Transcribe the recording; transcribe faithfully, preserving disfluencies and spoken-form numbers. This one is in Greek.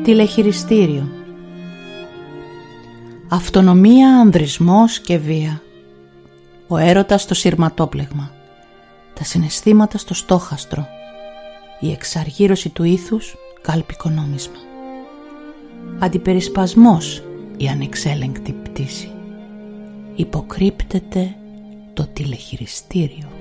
Τηλεχειριστήριο. Αυτονομία, ανδρισμός και βία. Ο έρωτας στο συρματόπλεγμα. Τα συναισθήματα στο στόχαστρο. Η εξαργύρωση του ήθους κάλπικο νόμισμα. Αντιπερισπασμός η ανεξέλεγκτη πτήση. Υποκρύπτεται το τηλεχειριστήριο.